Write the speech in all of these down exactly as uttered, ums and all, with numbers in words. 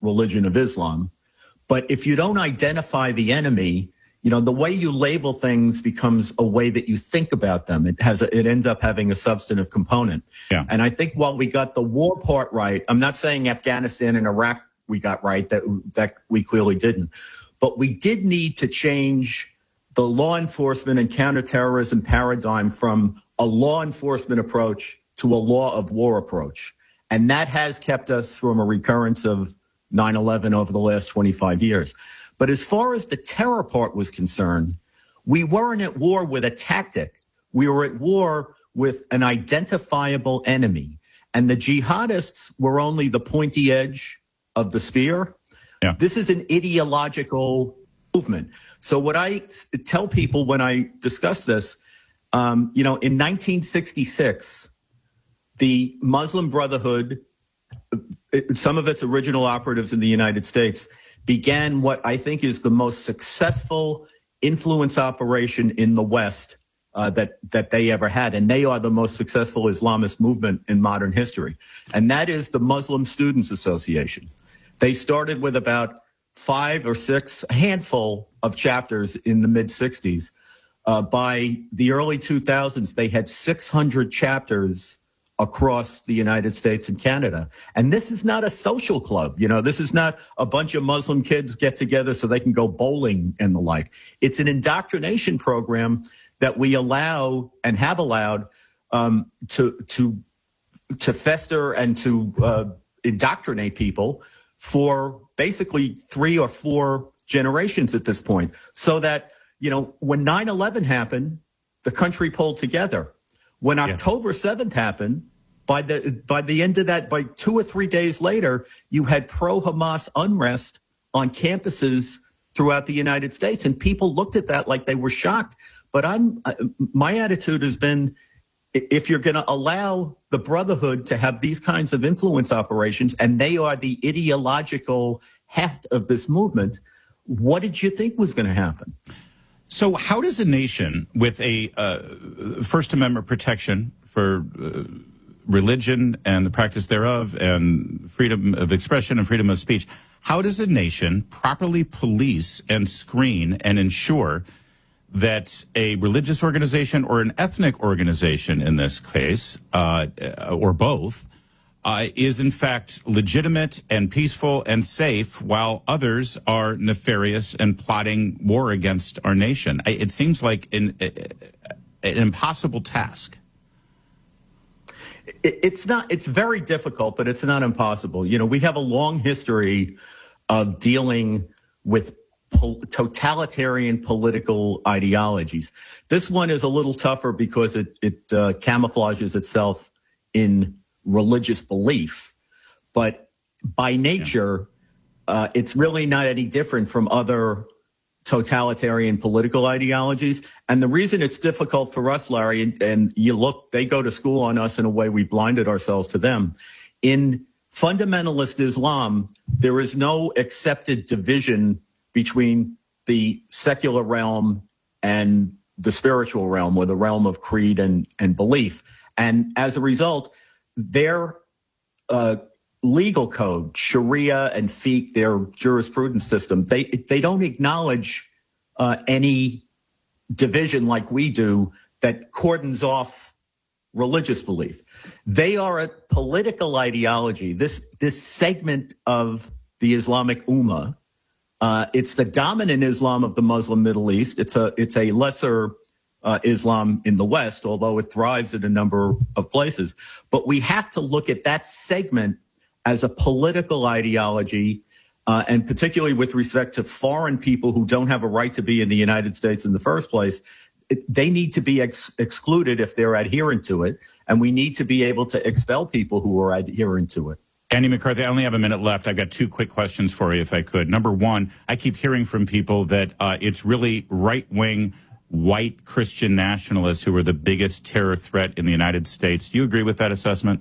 religion of Islam. But if you don't identify the enemy, you know, the way you label things becomes a way that you think about them. It has, a, it ends up having a substantive component. Yeah. And I think while we got the war part right, I'm not saying Afghanistan and Iraq we got right, that that we clearly didn't. But we did need to change the law enforcement and counterterrorism paradigm from a law enforcement approach to a law of war approach. And that has kept us from a recurrence of nine eleven over the last twenty-five years. But as far as the terror part was concerned, we weren't at war with a tactic. We were at war with an identifiable enemy. And the jihadists were only the pointy edge of the spear. Yeah. This is an ideological movement. So what I tell people when I discuss this, um, you know, in nineteen sixty-six, the Muslim Brotherhood, it, some of its original operatives in the United States, began what I think is the most successful influence operation in the West uh, that that they ever had. And they are the most successful Islamist movement in modern history. And that is the Muslim Students Association. They started with about five or six, a handful of chapters in the mid-sixties. Uh, by the early two thousands, they had six hundred chapters across the United States and Canada. And this is not a social club. You know, this is not a bunch of Muslim kids get together so they can go bowling and the like. It's an indoctrination program that we allow and have allowed um, to, to, to fester and to uh, indoctrinate people for basically three or four generations at this point. So that, you know, when nine eleven happened, the country pulled together. When October seventh happened, by the by the end of that, by two or three days later, you had pro-Hamas unrest on campuses throughout the United States, and people looked at that like they were shocked. But I'm my attitude has been, if you're going to allow the Brotherhood to have these kinds of influence operations, and they are the ideological heft of this movement, what did you think was going to happen? So how does a nation with a uh, First Amendment protection for uh, religion and the practice thereof and freedom of expression and freedom of speech, how does a nation properly police and screen and ensure that a religious organization or an ethnic organization in this case, uh, or both, Uh, is in fact legitimate and peaceful and safe, while others are nefarious and plotting war against our nation? It seems like an, an impossible task. It's not. It's very difficult, but it's not impossible. You know, we have a long history of dealing with po- totalitarian political ideologies. This one is a little tougher because it, it uh, camouflages itself in religious belief, but by nature, yeah. uh, it's really not any different from other totalitarian political ideologies. And the reason it's difficult for us, Larry, and, and you look, they go to school on us in a way we've blinded ourselves to them. In fundamentalist Islam, there is no accepted division between the secular realm and the spiritual realm, or the realm of creed and, and belief. And as a result, their uh, legal code, Sharia and fiqh, their jurisprudence system, they they don't acknowledge uh, any division like we do that cordons off religious belief. They are a political ideology. This this segment of the Islamic Ummah, uh, it's the dominant Islam of the Muslim Middle East. It's a it's a lesser Uh, Islam in the West, although it thrives in a number of places. But we have to look at that segment as a political ideology, uh, and particularly with respect to foreign people who don't have a right to be in the United States in the first place. It, they need to be ex- excluded if they're adherent to it, and we need to be able to expel people who are adherent to it. Andy McCarthy, I only have a minute left. I've got two quick questions for you, if I could. Number one, I keep hearing from people that uh, it's really right-wing white Christian nationalists who are the biggest terror threat in the United States. Do you agree with that assessment?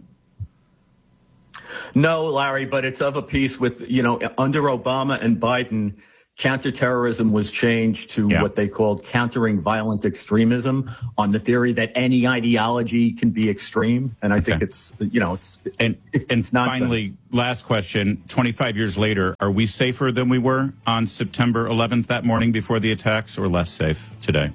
No, Larry, but it's of a piece with, you know, under Obama and Biden, counterterrorism was changed to Yeah. what they called countering violent extremism, on the theory that any ideology can be extreme. And I think Okay. it's, you know, it's, And, it's and nonsense. finally, last question, twenty-five years later, are we safer than we were on September eleventh, that morning before the attacks, or less safe today?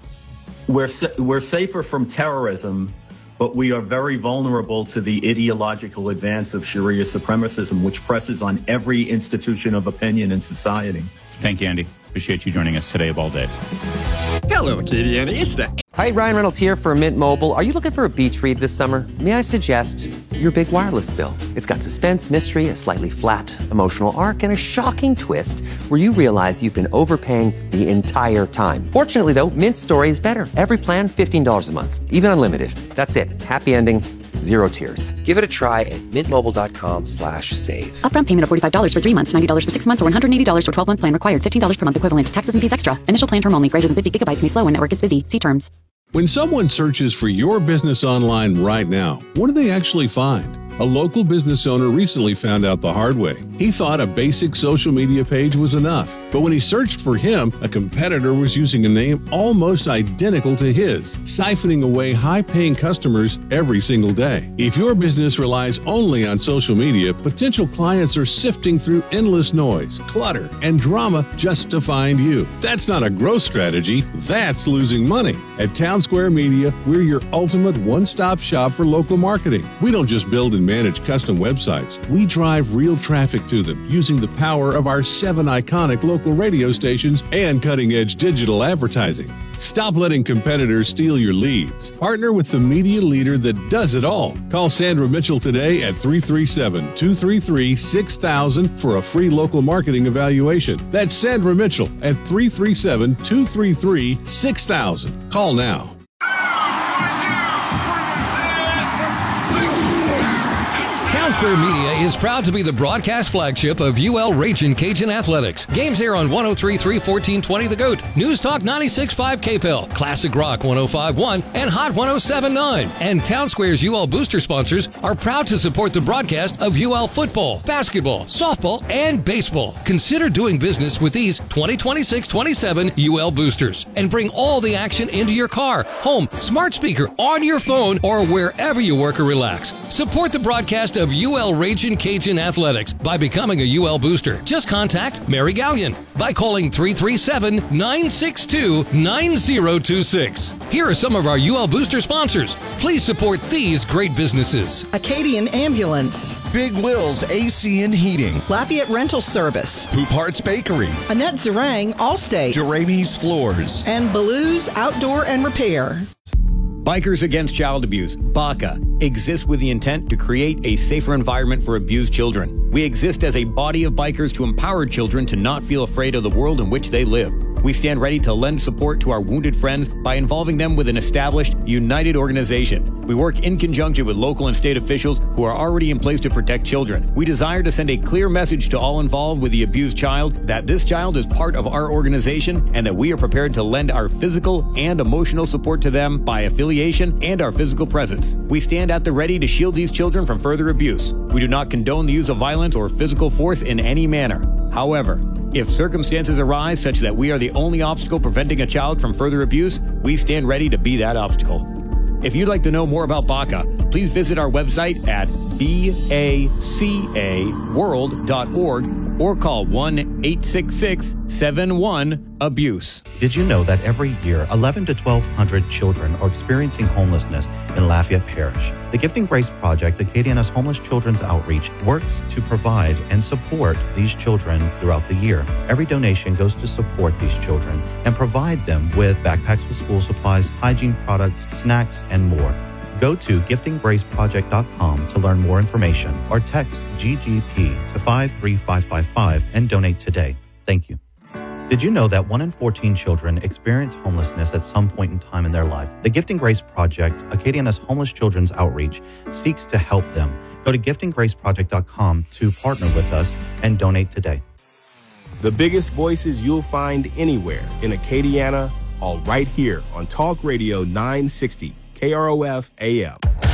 We're, sa- we're safer from terrorism, but we are very vulnerable to the ideological advance of Sharia supremacism, which presses on every institution of opinion in society. Thank you, Andy. Appreciate you joining us today of all days. Hello, Acadiana. It's the... Hi, Ryan Reynolds here for Mint Mobile. Are you looking for a beach read this summer? May I suggest your big wireless bill? It's got suspense, mystery, a slightly flat, emotional arc, and a shocking twist where you realize you've been overpaying the entire time. Fortunately, though, Mint's story is better. Every plan, fifteen dollars a month. Even unlimited. That's it. Happy ending. Zero tears. Give it a try at mintmobile.com slash save. Upfront payment of forty-five dollars for three months, ninety dollars for six months, or one hundred eighty dollars for twelve-month plan required. fifteen dollars per month equivalent. Taxes and fees extra. Initial plan term only. Greater than fifty gigabytes may slow when network is busy. See terms. When someone searches for your business online right now, what do they actually find? A local business owner recently found out the hard way. He thought a basic social media page was enough. But when he searched for him, a competitor was using a name almost identical to his, siphoning away high-paying customers every single day. If your business relies only on social media, potential clients are sifting through endless noise, clutter, and drama just to find you. That's not a growth strategy. That's losing money. At Town Square Media, we're your ultimate one-stop shop for local marketing. We don't just build and manage custom websites. We drive real traffic to them using the power of our seven iconic local radio stations and cutting-edge digital advertising. Stop letting competitors steal your leads. Partner with the media leader that does it all. Call Sandra Mitchell today at three three seven, two three three, six thousand for a free local marketing evaluation. That's Sandra Mitchell at three three seven, two three three, six thousand. Call now. Town Square Media is proud to be the broadcast flagship of U L Ragin' Cajun Athletics. Games air on one oh three point three, fourteen twenty The Goat, News Talk ninety-six point five K P L, Classic Rock one oh five point one, and Hot one oh seven point nine. And Town Square's U L Booster sponsors are proud to support the broadcast of U L football, basketball, softball, and baseball. Consider doing business with these twenty twenty-six twenty-seven U L boosters and bring all the action into your car, home, smart speaker, on your phone, or wherever you work or relax. Support the broadcast of U L Ragin' Cajun Athletics by becoming a U L booster. Just contact Mary Gallion by calling three three seven, nine six two, nine zero two six. Here are some of our U L booster sponsors. Please support these great businesses. Acadian Ambulance, Big Will's A C and Heating, Lafayette Rental Service, Poop Hearts Bakery, Annette Zarang, Allstate, Jeremy's Floors, and Baloo's Outdoor and Repair. Bikers Against Child Abuse, B A C A, exists with the intent to create a safer environment for abused children. We exist as a body of bikers to empower children to not feel afraid of the world in which they live. We stand ready to lend support to our wounded friends by involving them with an established, united organization. We work in conjunction with local and state officials who are already in place to protect children. We desire to send a clear message to all involved with the abused child that this child is part of our organization and that we are prepared to lend our physical and emotional support to them by affiliation and our physical presence. We stand at the ready to shield these children from further abuse. We do not condone the use of violence or physical force in any manner. However, if circumstances arise such that we are the only obstacle preventing a child from further abuse, we stand ready to be that obstacle. If you'd like to know more about B A C A, please visit our website at B A C A world dot org or call one eight six six, seven one, abuse. Did you know that every year eleven to twelve hundred children are experiencing homelessness in Lafayette Parish? The Gifting Grace Project, Acadiana's Homeless Children's Outreach, works to provide and support these children throughout the year. Every donation goes to support these children and provide them with backpacks with school supplies, hygiene products, snacks, and more. Go to gifting grace project dot com to learn more information or text G G P to five three five five five and donate today. Thank you. Did you know that one in fourteen children experience homelessness at some point in time in their life? The Gifting Grace Project, Acadiana's Homeless Children's Outreach, seeks to help them. Go to gifting grace project dot com to partner with us and donate today. The biggest voices you'll find anywhere in Acadiana, all right here on Talk Radio nine sixty, K R O F A M.